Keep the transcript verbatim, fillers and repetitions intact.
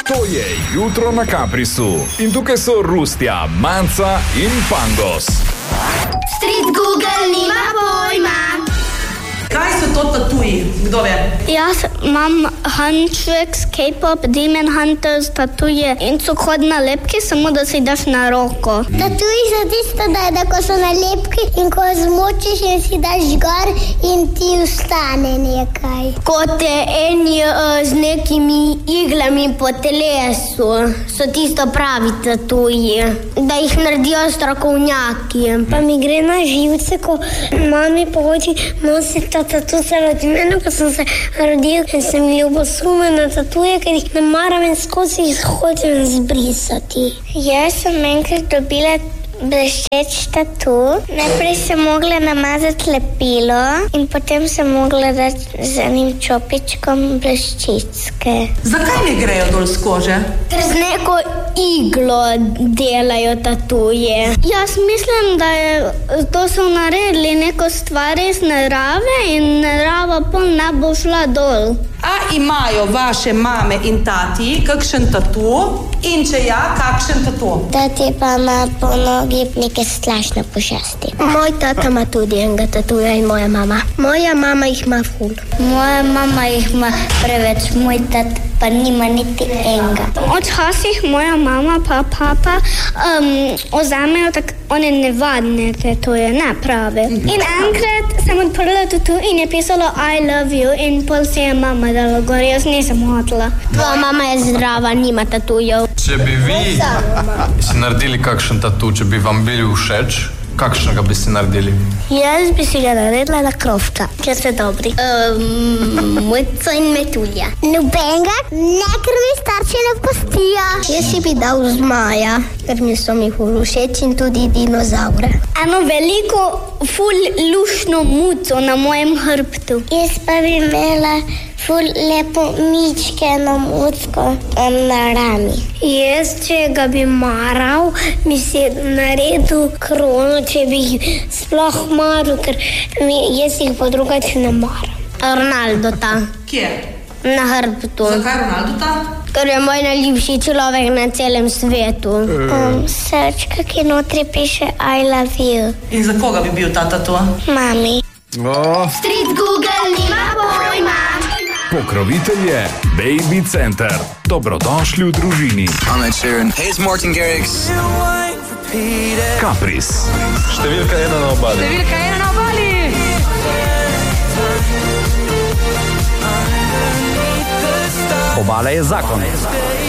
To je Jutro na Caprisu. In tukaj so Rustja, Manca in Pangos. Street Google nima pojma. Kaj so to tatuji? Kdo ve? Jaz imam Huntrix, K-pop, Demon Hunters, tatuje in so kot nalepke, samo da si daš na roko. Tatuji so tisto, da, da ko so nalepke in ko zmočiš in si daš gor in ti ustane nekaj. Kot eni uh, z nekimi iglami po telesu, so tisto pravi tatuji, da jih naredijo strokovnjaki. Pa mi gre na živce, ko mami pohoči nositi tatu zaradi mene, ko sem se rodil in sem ljubosumna na tatuje, ker jih ne maram in skozi jih hočem zbrisati. Jaz sem enkrat dobila bleščeč tatu. Najprej sem mogla namazati lepilo in potem sem mogla dati z enim čopičkom bleščicke. Zakaj ne grejo dol z kože? Ker z neko iglo delajo tatuje. Jaz mislim, da je, to so naredili neko stvar iz narave in narava pol ne bo šla dol. A imajo vaše mame in tati kakšen tatu? In če ja, kakšen tatu? Tati pa ima po nogi neke strašne pošasti. Moj tata ima tudi enega tatuja in moja mama. Moja mama jih ima ful. Moja mama jih ima preveč, moj tata pa nima niti enega. Odčasih moja mama pa papa um, ozamejo tak one nevadne tatuje, ne prave. In enkrat sem odprla tatu in je pisalo I love you in pol se je mama dala gor, jaz nisem hotela. Tvoja mama je zdrava, nima tatujev. Če bi vi si naredili kakšen tatu, če bi vam bili všeč, kakšnega bi si naredili? Jaz bi si ga naredila na krofta, ker ste dobri. Um, Mojco in metulja. Nobenega, ne, ker mi starši ne pustijo. Jaz si bi dal zmaja, ker mi so mi ful všeč in tudi dinozaure. Eno veliko ful lušno muco na mojem hrbtu. Jaz pa bi imela ful lepo mičke na mucko na rami. Jaz, če ga bi maral, bi si naredil krono, če bi jih sploh maral, ker mi, jaz jih pa drugače ne maram. Ronaldo ta. Kje? Na hrbtu. Zakaj Ronaldo ta? Ker je moj najljubši človek na celem svetu. Um, srčka, ki notri piše I love you. In za koga bi bil ta tatu? Mami. Oh. Street Google nima pojma. Pokrovitelj je Baby Center. Dobrodošli v družini. I'm Ed Sheeran. Hey, it's Martin Garrix. Capris. Številka ena na obali. Številka ena na obali. Obala je zakon.